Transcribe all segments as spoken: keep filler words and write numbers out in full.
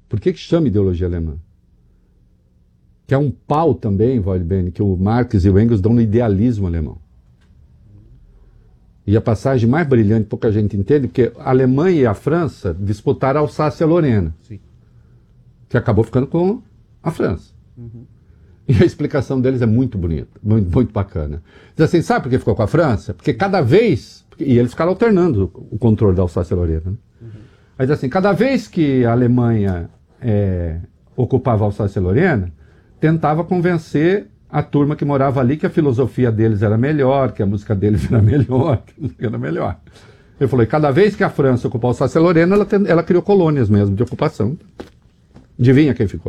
Por que que chama ideologia alemã? Que é um pau também, Waldben, que o Marx e o Engels dão no idealismo alemão. E a passagem mais brilhante, pouca gente entende, porque a Alemanha e a França disputaram a Alsácia-Lorena, que acabou ficando com a França. Uhum. E a explicação deles é muito bonita, muito, muito bacana. Diz assim, sabe por que ficou com a França? Porque cada vez, e eles ficaram alternando o controle da Alsácia-Lorena, né? Uhum. Mas assim, cada vez que a Alemanha é, ocupava a Alsácia-Lorena, tentava convencer a turma que morava ali que a filosofia deles era melhor, que a música deles era melhor, que a música era melhor. Ele falou, e cada vez que a França ocupou a Alsácia-Lorena, ela, ela criou colônias mesmo de ocupação. Adivinha quem ficou?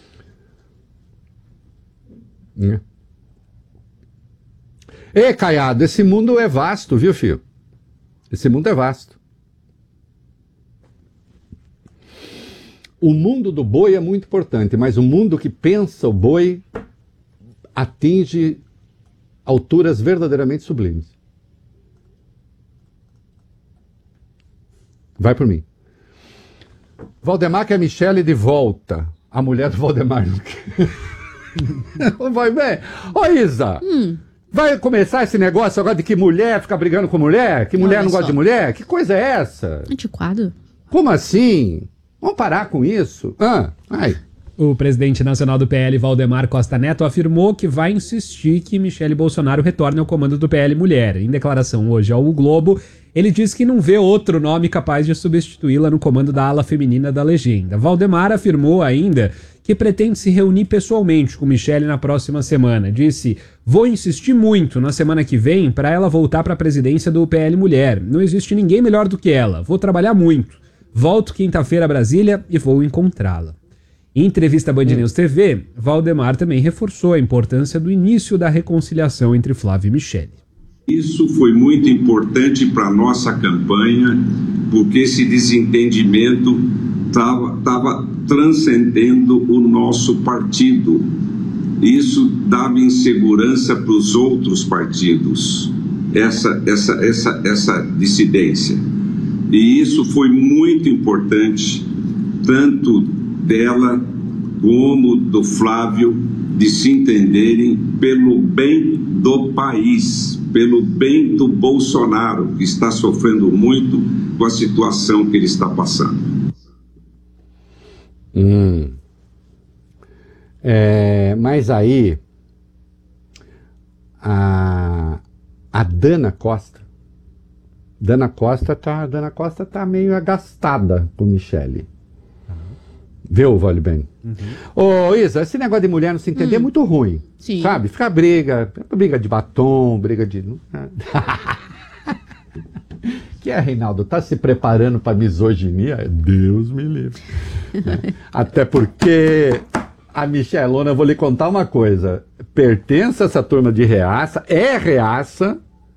É. Ei, Caiado, esse mundo é vasto, viu, filho? Esse mundo é vasto. O mundo do boi é muito importante, mas o mundo que pensa o boi atinge alturas verdadeiramente sublimes. Vai por mim. Valdemar quer Michele de volta. A mulher do Valdemar não quer. Vai bem. Ô, Isa, hum. vai começar esse negócio agora de que mulher fica brigando com mulher? Que mulher não, não gosta de mulher? Que coisa é essa? Antiquado. Como assim? Vamos parar com isso? Ah, ai. O presidente nacional do P L, Valdemar Costa Neto, afirmou que vai insistir que Michele Bolsonaro retorne ao comando do P L Mulher. Em declaração hoje ao O Globo, ele disse que não vê outro nome capaz de substituí-la no comando da ala feminina da legenda. Valdemar afirmou ainda que pretende se reunir pessoalmente com Michele na próxima semana. Disse, vou insistir muito na semana que vem para ela voltar para a presidência do P L Mulher. Não existe ninguém melhor do que ela. Vou trabalhar muito. Volto quinta-feira a Brasília e vou encontrá-la. Em entrevista à Band News T V, Valdemar também reforçou a importância do início da reconciliação entre Flávio e Michele. Isso foi muito importante para a nossa campanha, porque esse desentendimento estava transcendendo o nosso partido. Isso dava insegurança para os outros partidos, essa, essa, essa, essa dissidência. E isso foi muito importante, tanto dela como do Flávio, de se entenderem pelo bem do país, pelo bem do Bolsonaro, que está sofrendo muito com a situação que ele está passando. Hum. É, mas aí, a, a Dana Costa, Dana Costa tá, Dana Costa tá meio agastada com Michele. Uhum. Viu, Waldben? Uhum. Ô, Isa, esse negócio de mulher não se entender hum. é muito ruim. Sim. Sabe? Fica briga, briga de batom, briga de... Que é, Reinaldo? Tá se preparando para misoginia? Deus me livre. Né? Até porque a Michelona, eu vou lhe contar uma coisa, pertence a essa turma de reaça, é reaça,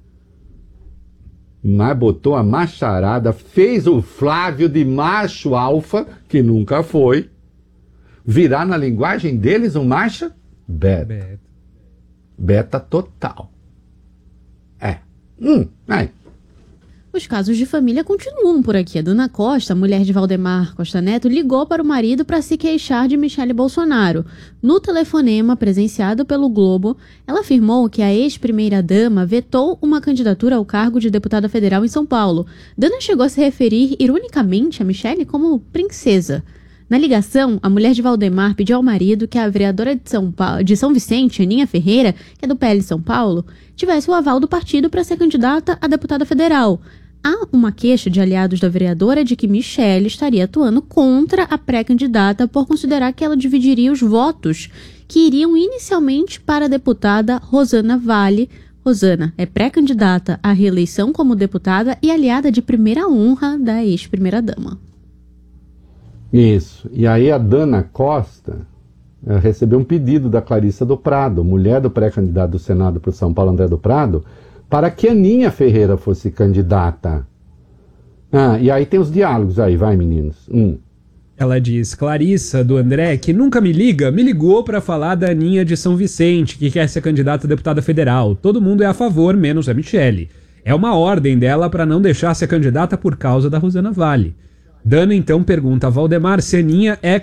mas botou a macharada, fez o Flávio de macho alfa, que nunca foi, virar na linguagem deles um macho beta. Beta, beta total. É. Hum, aí. Os casos de família continuam por aqui. A Dana Costa, mulher de Valdemar Costa Neto, ligou para o marido para se queixar de Michele Bolsonaro. No telefonema presenciado pelo Globo, ela afirmou que a ex-primeira-dama vetou uma candidatura ao cargo de deputada federal em São Paulo. Dana chegou a se referir, ironicamente, a Michele como princesa. Na ligação, a mulher de Valdemar pediu ao marido que a vereadora de São, Paulo, de São Vicente, Aninha Ferreira, que é do P L São Paulo, tivesse o aval do partido para ser candidata a deputada federal. Há uma queixa de aliados da vereadora de que Michele estaria atuando contra a pré-candidata por considerar que ela dividiria os votos que iriam inicialmente para a deputada Rosana Vale. Rosana é pré-candidata à reeleição como deputada e aliada de primeira honra da ex-primeira-dama. Isso. E aí a Dana Costa eh, recebeu um pedido da Clarissa do Prado, mulher do pré-candidato do Senado para o São Paulo, André do Prado, para que Aninha Ferreira fosse candidata. Ah, e aí tem os diálogos aí, vai, meninos. Hum. Ela diz, Clarissa, do André, que nunca me liga, me ligou para falar da Aninha de São Vicente, que quer ser candidata a deputada federal. Todo mundo é a favor, menos a Michele. É uma ordem dela para não deixar ser candidata por causa da Rosana Vale. Dana então pergunta a Valdemar se Aninha é